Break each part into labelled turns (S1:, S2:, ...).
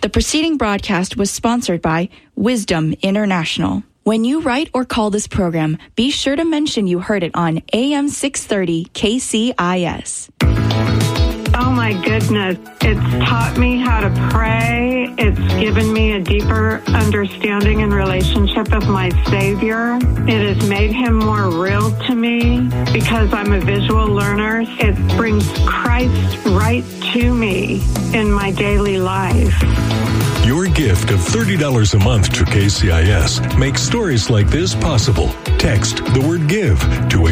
S1: The preceding broadcast was sponsored by Wisdom International. When you write or call this program, be sure to mention you heard it on AM 630 KCIS.
S2: Oh my goodness. It's taught me how to pray. It's given me a deeper understanding and relationship of my Savior. It has made him more real to me because I'm a visual learner. It brings Christ right to me in my daily life.
S3: Your gift of $30 a month to KCIS makes stories like this possible. Text the word GIVE to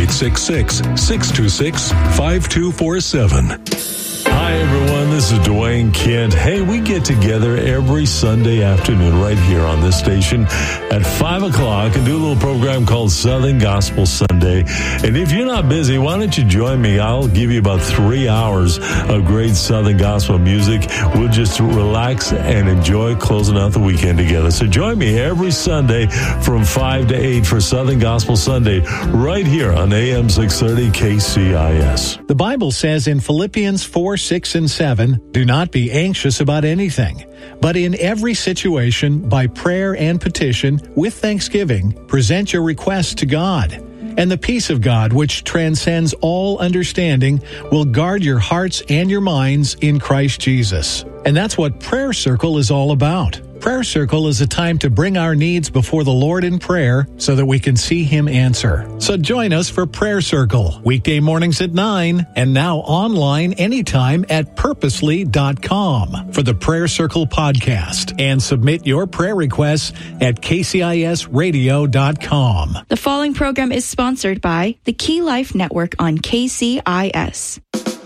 S3: 866-626-5247. Hi, everyone. This is Dwayne Kent. Hey, we get together every Sunday afternoon right here on this station at 5 o'clock and do a little program called Southern Gospel Sunday. And if you're not busy, why don't you join me? I'll give you about 3 hours of great Southern Gospel music. We'll just relax and enjoy closing out the weekend together. So join me every Sunday from 5 to 8 for Southern Gospel Sunday right here on AM 630 KCIS.
S4: The Bible says in Philippians 4, 6, and 7, do not be anxious about anything, but in every situation, by prayer and petition, with thanksgiving, present your requests to God. And the peace of God, which transcends all understanding, will guard your hearts and your minds in Christ Jesus. And that's what Prayer Circle is all about. Prayer Circle is a time to bring our needs before the Lord in prayer so that we can see Him answer. So join us for Prayer Circle, weekday mornings at 9, and now online anytime at purposely.com for the Prayer Circle podcast. And submit your prayer requests at kcisradio.com.
S1: The following program is sponsored by the Key Life Network on KCIS.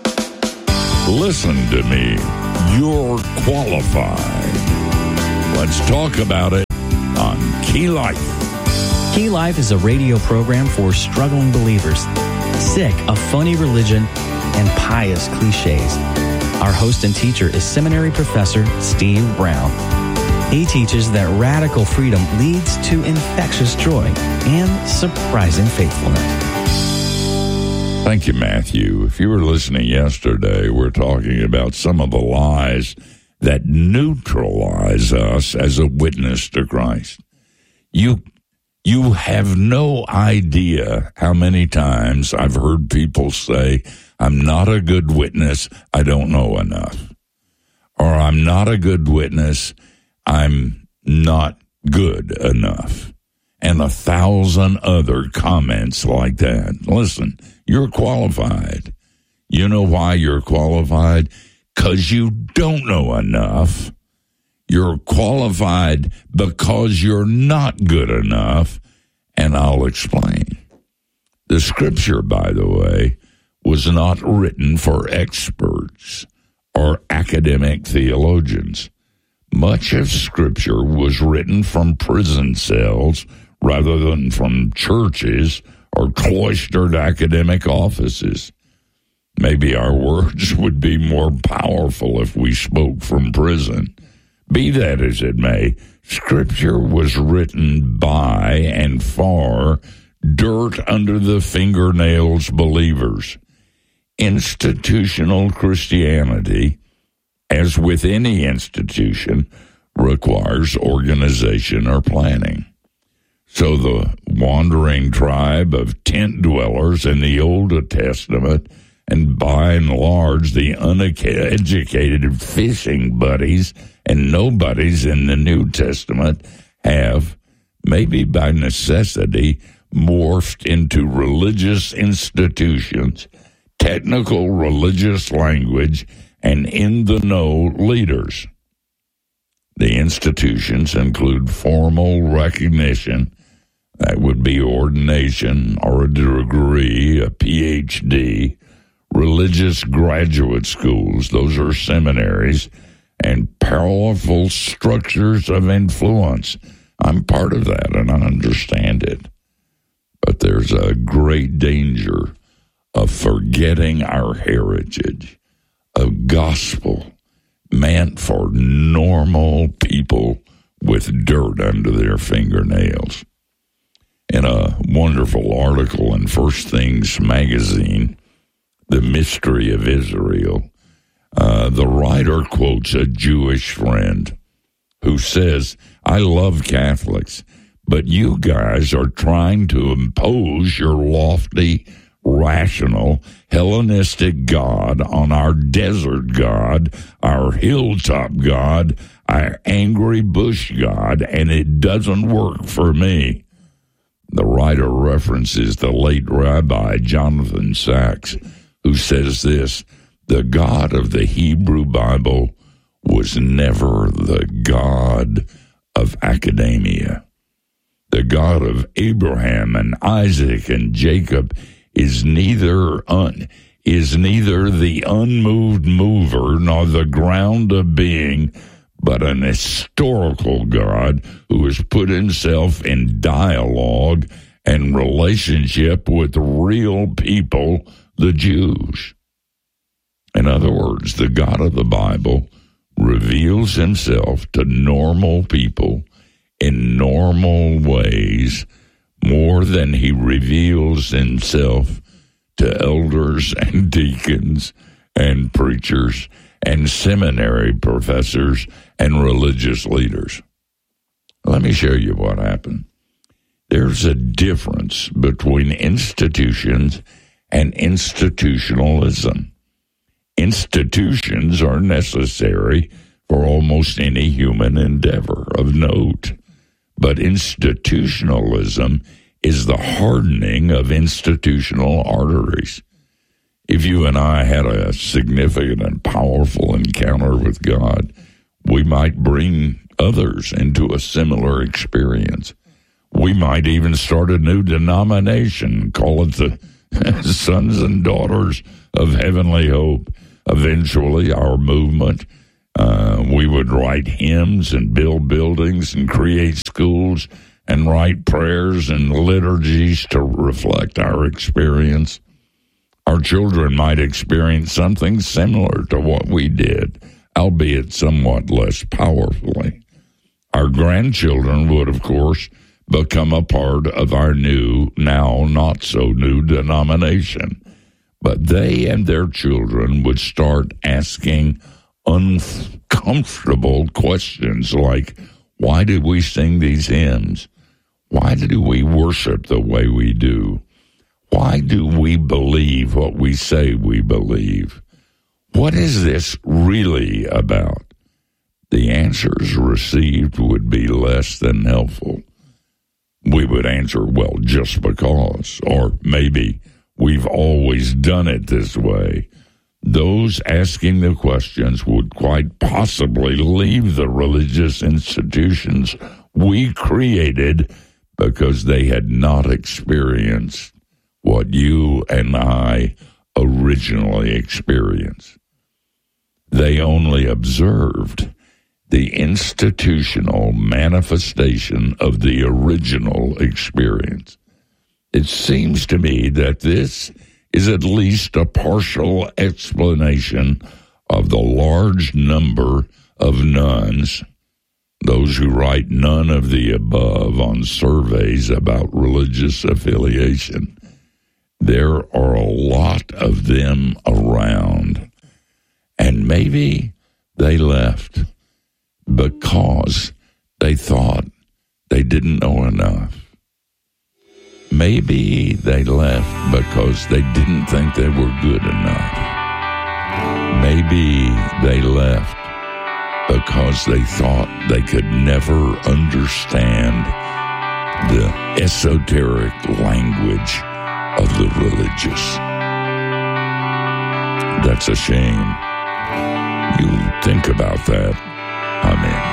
S5: Listen to me. You're qualified. Let's talk about it on Key Life.
S6: Key Life is a radio program for struggling believers, sick of phony religion and pious cliches. Our host and teacher is seminary professor Steve Brown. He teaches that radical freedom leads to infectious joy and surprising faithfulness.
S5: Thank you, Matthew. If you were listening yesterday, we're talking about some of the lies that neutralize us as a witness to Christ. You have no idea how many times I've heard people say, I'm not a good witness, I don't know enough. Or I'm not a good witness, I'm not good enough. And 1,000 other comments like that. Listen, you're qualified. You know why you're qualified? Because you don't know enough. You're qualified because you're not good enough, and I'll explain. The scripture, by the way, was not written for experts or academic theologians. Much of scripture was written from prison cells rather than from churches or cloistered academic offices. Maybe our words would be more powerful if we spoke from prison. Be that as it may, Scripture was written by and for dirt under the fingernails believers. Institutional Christianity, as with any institution, requires organization or planning. So the wandering tribe of tent dwellers in the Old Testament, and by and large, the uneducated fishing buddies and nobodies in the New Testament have, maybe by necessity, morphed into religious institutions, technical religious language, and in-the-know leaders. The institutions include formal recognition, that would be ordination or a degree, a PhD, religious graduate schools, those are seminaries, and powerful structures of influence. I'm part of that, and I understand it. But there's a great danger of forgetting our heritage, a gospel meant for normal people with dirt under their fingernails. In a wonderful article in First Things magazine, The Mystery of Israel, the writer quotes a Jewish friend. who says, I love Catholics, but you guys are trying to impose your lofty, rational, Hellenistic God on our desert God, our hilltop God, our angry bush God, and it doesn't work for me. The writer references the late Rabbi Jonathan Sacks, who says this, the God of the Hebrew Bible was never the God of academia. The God of Abraham and Isaac and Jacob is neither the unmoved mover nor the ground of being, but an historical God who has put himself in dialogue and relationship with real people, the Jews. In other words, the God of the Bible reveals himself to normal people in normal ways more than he reveals himself to elders and deacons and preachers and seminary professors and religious leaders. Let me show you what happened. There's a difference between institutions and institutionalism. Institutions are necessary for almost any human endeavor of note, but institutionalism is the hardening of institutional arteries. If you and I had a significant and powerful encounter with God, we might bring others into a similar experience. We might even start a new denomination, call it the Sons and Daughters of Heavenly Hope. Eventually, our movement, we would write hymns and build buildings and create schools and write prayers and liturgies to reflect our experience. Our children might experience something similar to what we did, albeit somewhat less powerfully. Our grandchildren would, of course, become a part of our new, now not so new denomination. But they and their children would start asking uncomfortable questions like, why did we sing these hymns? Why do we worship the way we do? Why do we believe what we say we believe? What is this really about? The answers received would be less than helpful. We would answer, well, just because, or maybe we've always done it this way. Those asking the questions would quite possibly leave the religious institutions we created because they had not experienced what you and I originally experienced. They only observed the institutional manifestation of the original experience. It seems to me that this is at least a partial explanation of the large number of nones, those who write none of the above on surveys about religious affiliation. There are a lot of them around, and maybe they left because they thought they didn't know enough. Maybe they left because they didn't think they were good enough. Maybe they left because they thought they could never understand the esoteric language of the religious. That's a shame. You think about that. Amen.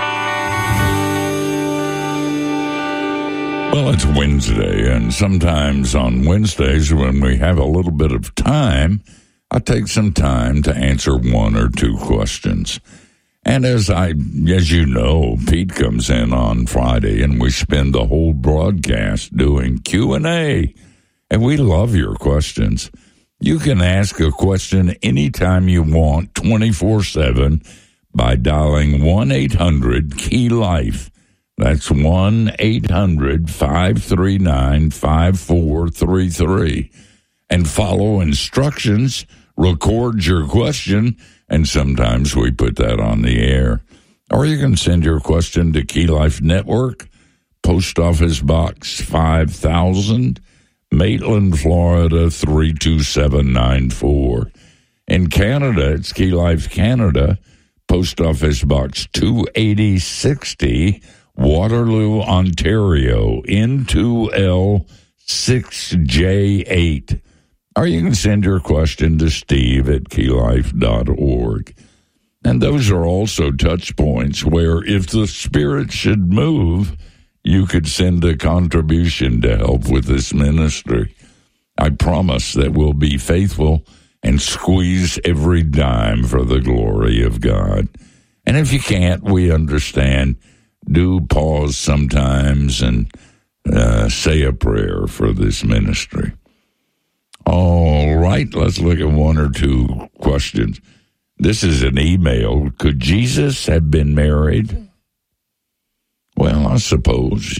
S5: Well, it's Wednesday, and sometimes on Wednesdays when we have a little bit of time, I take some time to answer one or two questions. And as you know, Pete comes in on Friday, and we spend the whole broadcast doing Q&A, and we love your questions. You can ask a question anytime you want, 24/7, by dialing 1-800-KEY-LIFE. That's 1-800-539-5433. And follow instructions, record your question, and sometimes we put that on the air. Or you can send your question to Key Life Network, Post Office Box 5000, Maitland, Florida 32794. In Canada, it's Key Life Canada, Post Office Box 28060, Waterloo, Ontario, N2L6J8. Or you can send your question to steve@keylife.org. And those are also touch points where if the Spirit should move, you could send a contribution to help with this ministry. I promise that we'll be faithful and squeeze every dime for the glory of God. And if you can't, we understand. Do pause sometimes and say a prayer for this ministry. All right, let's look at one or two questions. This is an email. Could Jesus have been married? Well, I suppose,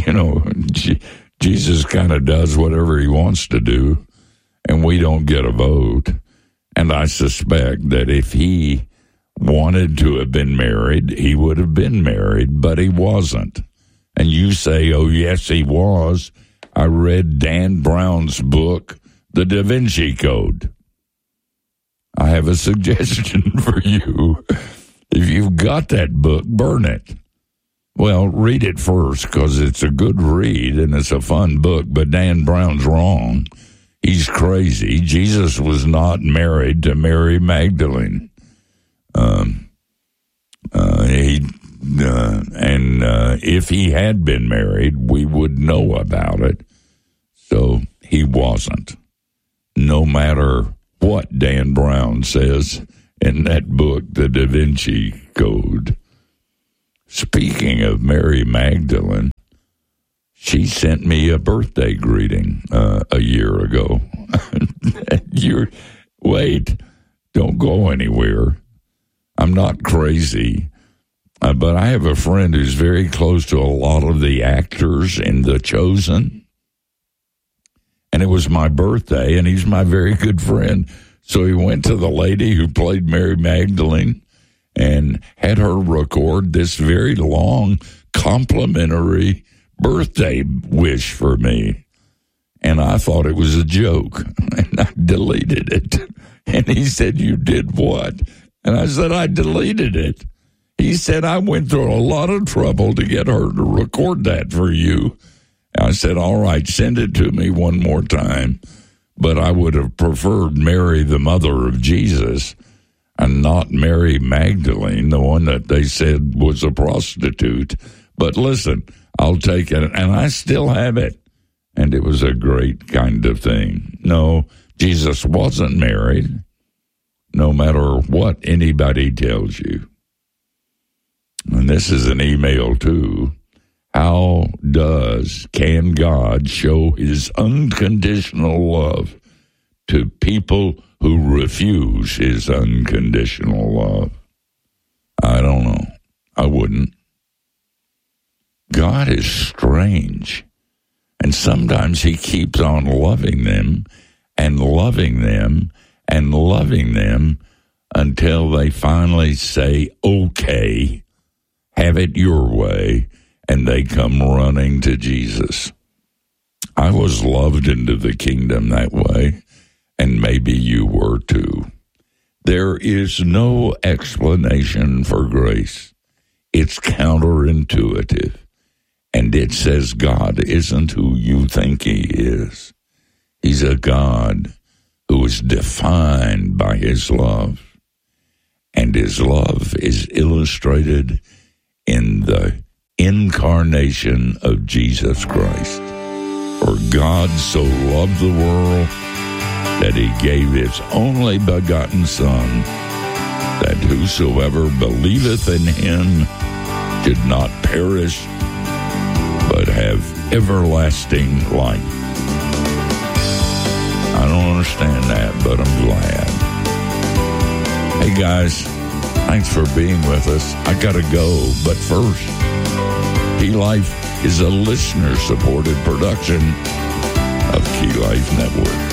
S5: Jesus kind of does whatever he wants to do, and we don't get a vote. And I suspect that if he wanted to have been married, he would have been married, but he wasn't. And you say, oh, yes, he was. I read Dan Brown's book, The Da Vinci Code. I have a suggestion for you. If you've got that book, burn it. Well, read it first because it's a good read and it's a fun book, but Dan Brown's wrong. He's crazy. Jesus was not married to Mary Magdalene. If he had been married, we would know about it. So he wasn't. No matter what Dan Brown says in that book, The Da Vinci Code. Speaking of Mary Magdalene, she sent me a birthday greeting a year ago. Wait, don't go anywhere. I'm not crazy, but I have a friend who's very close to a lot of the actors in The Chosen. And it was my birthday, and he's my very good friend. So he went to the lady who played Mary Magdalene and had her record this very long complimentary birthday wish for me. And I thought it was a joke, and I deleted it. And he said, you did what? And I said, I deleted it. He said, I went through a lot of trouble to get her to record that for you. I said, all right, send it to me one more time. But I would have preferred Mary, the mother of Jesus, and not Mary Magdalene, the one that they said was a prostitute. But listen, I'll take it, and I still have it. And it was a great kind of thing. No, Jesus wasn't married, no matter what anybody tells you. And this is an email, too. How can God show his unconditional love to people who refuse his unconditional love? I don't know. I wouldn't. God is strange. And sometimes he keeps on loving them and loving them and loving them until they finally say, okay, have it your way. And they come running to Jesus. I was loved into the kingdom that way, and maybe you were too. There is no explanation for grace. It's counterintuitive, and it says God isn't who you think he is. He's a God who is defined by his love, and his love is illustrated in the incarnation of Jesus Christ. For God so loved the world that he gave his only begotten Son, that whosoever believeth in him should not perish, but have everlasting life. I don't understand that, but I'm glad. Hey guys, thanks for being with us. I gotta go, but first, Key Life is a listener-supported production of Key Life Network.